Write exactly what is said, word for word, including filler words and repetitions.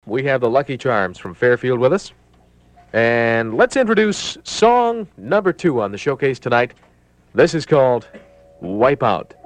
we have the Lucky Charms from Fairfield with us. And let's introduce song number two on the showcase tonight. This is called Wipe Out.